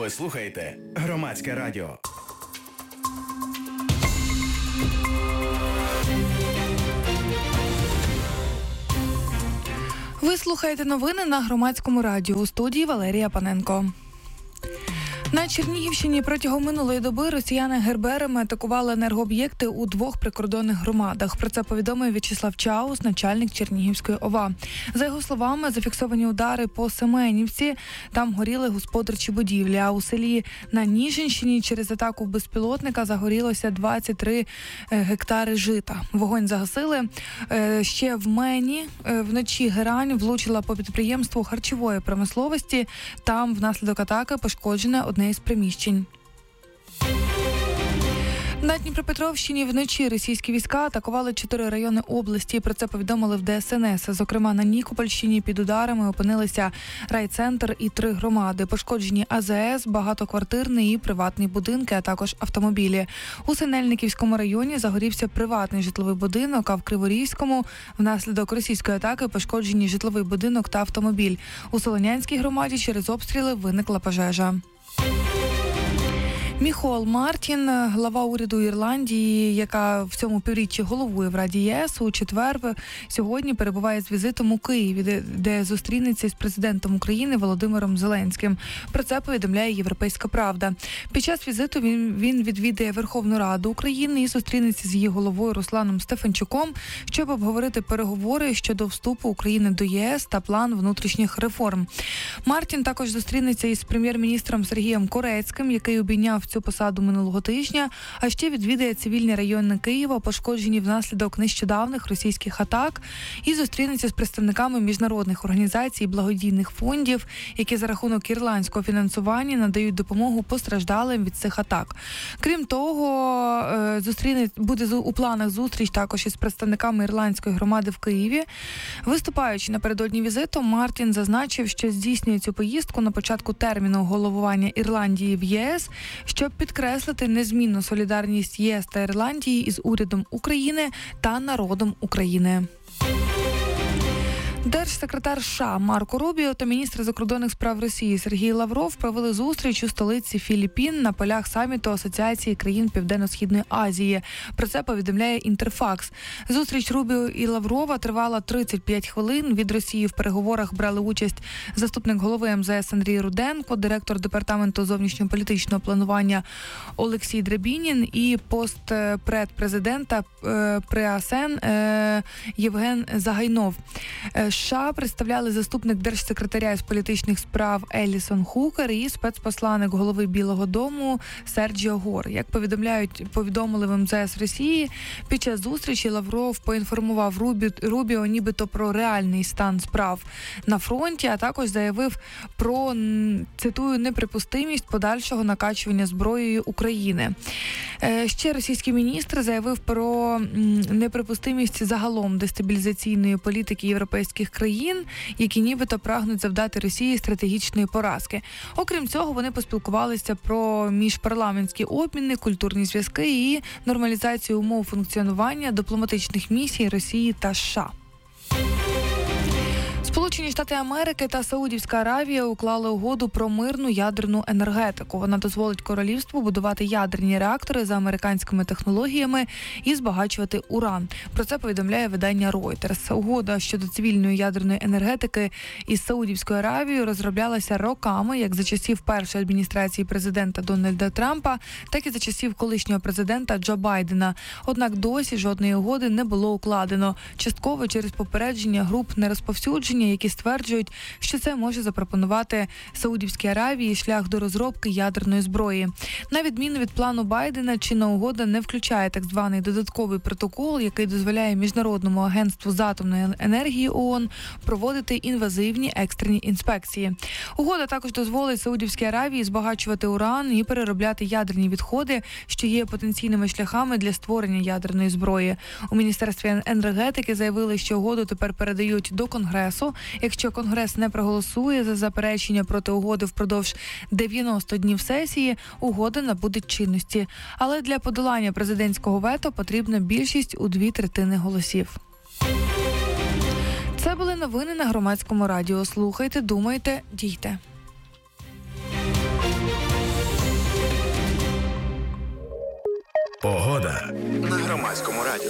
Ви слухаєте Громадське радіо. Ви слухаєте новини на Громадському радіо. У студії Валерія Паненко. На Чернігівщині протягом минулої доби росіяни ГРБРами атакували енергооб'єкти у 2 прикордонних громадах. Про це повідомив В'ячеслав Чаус, начальник Чернігівської ОВА. За його словами, зафіксовані удари по Семенівці, там горіли господарчі будівлі, а у селі на Ніжинщині через атаку безпілотника загорілося 23 гектари жита. Вогонь загасили. Ще в Мені вночі герань влучила по підприємству харчової промисловості. Там внаслідок атаки пошкоджене одне із приміщень. На Дніпропетровщині вночі російські війська атакували 4 райони області. Про це повідомили в ДСНС. Зокрема, на Нікопольщині під ударами опинилися райцентр і 3 громади. Пошкоджені АЗС, багатоквартирні і приватні будинки, а також автомобілі. У Синельниківському районі загорівся приватний житловий будинок, а в Криворізькому внаслідок російської атаки пошкоджені житловий будинок та автомобіль. У Солонянській громаді через обстріли виникла пожежа. Міхол Мартін, глава уряду Ірландії, яка в цьому півріччі головує в Раді ЄС, у четвер сьогодні перебуває з візитом у Києві, де зустрінеться з президентом України Володимиром Зеленським. Про це повідомляє «Європейська правда». Під час візиту він відвідає Верховну Раду України і зустрінеться з її головою Русланом Стефанчуком, щоб обговорити переговори щодо вступу України до ЄС та план внутрішніх реформ. Мартін також зустрінеться із прем'єр-міністром Сергієм Корецьким, який обійняв цю посаду минулого тижня, а ще відвідає цивільні райони Києва, пошкоджені внаслідок нещодавних російських атак, і зустрінеться з представниками міжнародних організацій і благодійних фондів, які за рахунок ірландського фінансування надають допомогу постраждалим від цих атак. Крім того, буде у планах зустріч також із представниками ірландської громади в Києві. Виступаючи напередодні візиту, Мартін зазначив, що здійснює цю поїздку на початку терміну головування Ірландії в ЄС, щоб підкреслити незмінну солідарність ЄС та Ірландії із урядом України та народом України. Держсекретар США Марко Рубіо та міністр закордонних справ Росії Сергій Лавров провели зустріч у столиці Філіппін на полях саміту Асоціації країн Південно-Східної Азії. Про це повідомляє Інтерфакс. Зустріч Рубіо і Лаврова тривала 35 хвилин. Від Росії в переговорах брали участь заступник голови МЗС Андрій Руденко, директор департаменту зовнішньополітичного планування Олексій Драбінін і постпредпрезидента ПРИАСЕН Євген Загайнов. США представляли заступник держсекретаря із політичних справ Елісон Хукер і спецпосланник голови Білого дому Серджіо Гор. Як повідомили в МЗС Росії, під час зустрічі Лавров поінформував Рубіо нібито про реальний стан справ на фронті, а також заявив про, цитую, неприпустимість подальшого накачування зброєю України. Ще російський міністр заявив про неприпустимість загалом дестабілізаційної політики європейських країн, які нібито прагнуть завдати Росії стратегічної поразки. Окрім цього, вони поспілкувалися про міжпарламентські обміни, культурні зв'язки і нормалізацію умов функціонування дипломатичних місій Росії та США. Сполучені Штати Америки та Саудівська Аравія уклали угоду про мирну ядерну енергетику. Вона дозволить королівству будувати ядерні реактори за американськими технологіями і збагачувати уран. Про це повідомляє видання Reuters. Угода щодо цивільної ядерної енергетики із Саудівською Аравією розроблялася роками, як за часів першої адміністрації президента Дональда Трампа, так і за часів колишнього президента Джо Байдена. Однак досі жодної угоди не було укладено. Частково через попередження груп нерозповсюдження, які стверджують, що це може запропонувати Саудівській Аравії шлях до розробки ядерної зброї. На відміну від плану Байдена, чинна угода не включає так званий додатковий протокол, який дозволяє Міжнародному агентству з атомної енергії ООН проводити інвазивні екстрені інспекції. Угода також дозволить Саудівській Аравії збагачувати уран і переробляти ядерні відходи, що є потенційними шляхами для створення ядерної зброї. У Міністерстві енергетики заявили, що угоду тепер передають до Конгресу. Якщо Конгрес не проголосує за заперечення проти угоди впродовж 90 днів сесії, угода набуде чинності. Але для подолання президентського вето потрібна більшість у 2/3 голосів. Це були новини на Громадському радіо. Слухайте, думайте, дійте. Погода на Громадському радіо.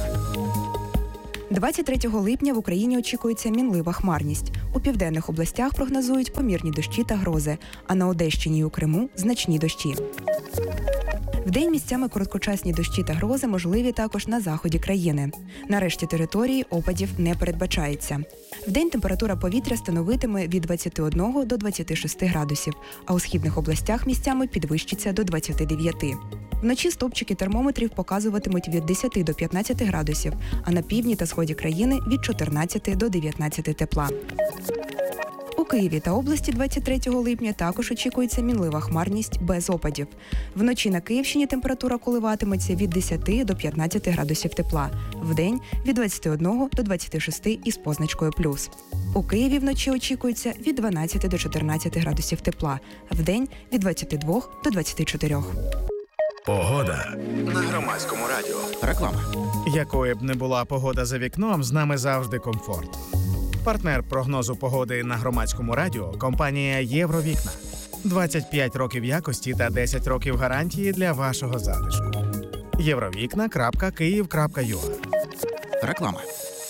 23 липня в Україні очікується мінлива хмарність. У південних областях прогнозують помірні дощі та грози, а на Одещині і у Криму – значні дощі. Вдень місцями короткочасні дощі та грози можливі також на заході країни. На решті території опадів не передбачається. Вдень температура повітря становитиме від 21 до 26 градусів, а у східних областях місцями підвищиться до 29. Вночі стовпчики термометрів показуватимуть від 10 до 15 градусів, а на півдні та сході країни – від 14 до 19 тепла. У Києві та області 23 липня також очікується мінлива хмарність без опадів. Вночі на Київщині температура коливатиметься від 10 до 15 градусів тепла, вдень – від 21 до 26 із позначкою плюс. У Києві вночі очікується від 12 до 14 градусів тепла, вдень – від 22 до 24. Погода на Громадському радіо. Реклама. Якою б не була погода за вікном, з нами завжди комфорт. Партнер прогнозу погоди на Громадському радіо – компанія «Євровікна». 25 років якості та 10 років гарантії для вашого затишку. Євровікна.Київ.ua. Реклама.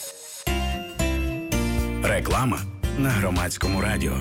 Реклама на Громадському радіо.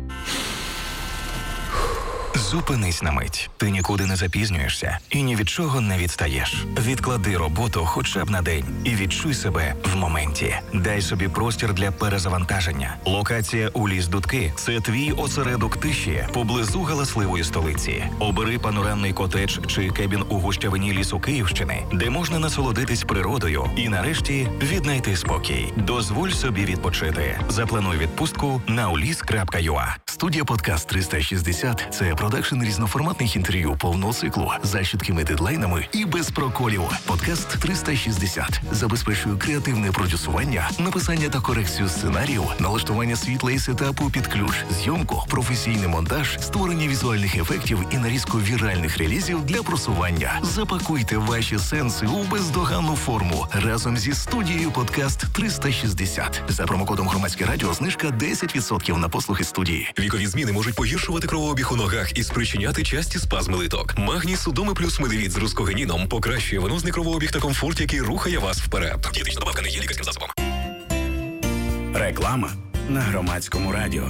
Зупинись на мить. Ти нікуди не запізнюєшся і ні від чого не відстаєш. Відклади роботу хоча б на день і відчуй себе в моменті. Дай собі простір для перезавантаження. Локація у Ліс-Дудки – це твій осередок тиші поблизу галасливої столиці. Обери панорамний котедж чи кебін у гущавині лісу Київщини, де можна насолодитись природою і нарешті віднайти спокій. Дозволь собі відпочити. Заплануй відпустку на ulis.ua. Студія «Подкаст 360» – це продакшн різноформатних інтерв'ю повного циклу за чіткими дедлайнами і без проколів. «Подкаст 360» забезпечує креативне продюсування, написання та корекцію сценаріїв, налаштування світла і сетапу під ключ, зйомку, професійний монтаж, створення візуальних ефектів і нарізку віральних релізів для просування. Запакуйте ваші сенси у бездоганну форму разом зі студією «Подкаст 360». За промокодом «Громадське радіо» знижка 10% на послуги студії. Вікові зміни можуть погіршувати кровообіг у ногах і спричиняти часті спазми литок. Магній Судоми плюс медивіт з рускогеніном покращує венозний кровообіг та комфорт, який рухає вас вперед. Дієтична добавка не є лікарським засобом. Реклама на Громадському радіо.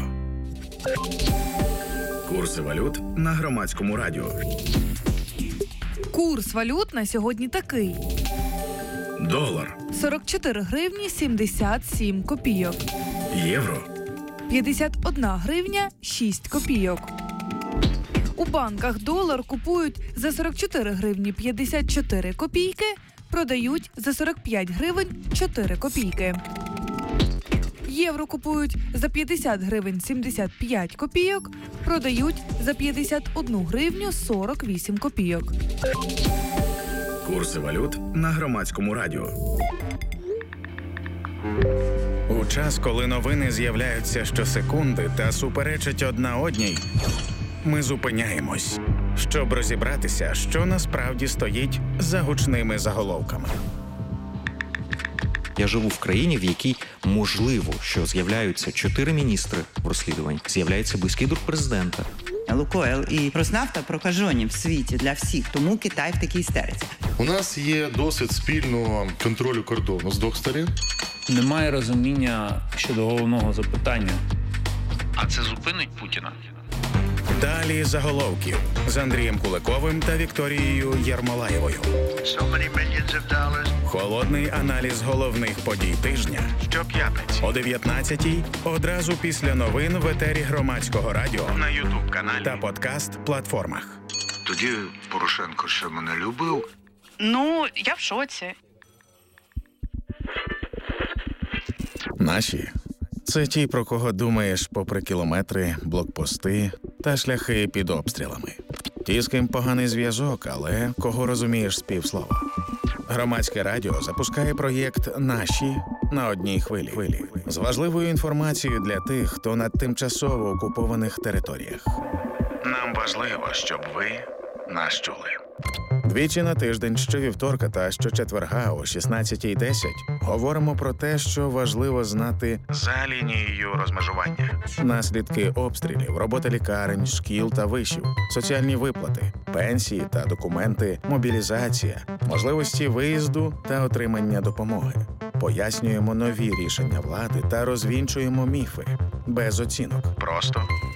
Курси валют на Громадському радіо. Курс валют на сьогодні такий. Долар, 44 гривні 77 копійок. євро, 51 гривня 6 копійок. У банках долар купують за 44 гривні 54 копійки, продають за 45 гривень 4 копійки. Євро купують за 50 гривень 75 копійок, продають за 51 гривню 48 копійок. курси валют на Громадському радіо. У час, коли новини з'являються щосекунди та суперечать одна одній, ми зупиняємось, щоб розібратися, що насправді стоїть за гучними заголовками. Я живу в країні, в якій можливо, що з'являються 4 міністри в розслідуванні, з'являється близький друг президента. Лукойл і Роснафта прокажені в світі для всіх, тому Китай в такій істериці. У нас є досвід спільного контролю кордону з двох сторін. Немає розуміння щодо головного запитання. А це зупинить Путіна? Далі заголовків з Андрієм Куликовим та Вікторією Єрмолаєвою. Холодний аналіз головних подій тижня щоп'ятниці о 19-й, одразу після новин в етері Громадського радіо на YouTube-каналі та подкаст-платформах. Тоді Порошенко ще мене любив. Ну, я в шоці. Наші – це ті, про кого думаєш попри кілометри, блокпости та шляхи під обстрілами. Ті, з ким поганий зв'язок, але кого розумієш з півслова. Громадське радіо запускає проєкт «Наші» на одній хвилі. З важливою інформацією для тих, хто на тимчасово окупованих територіях. Нам важливо, щоб ви нас чули. Двічі на тиждень, щовівторка та щочетверга о 16:10 говоримо про те, що важливо знати за лінією розмежування. Наслідки обстрілів, робота лікарень, шкіл та вишів, соціальні виплати, пенсії та документи, мобілізація, можливості виїзду та отримання допомоги. Пояснюємо нові рішення влади та розвінчуємо міфи. Без оцінок. Просто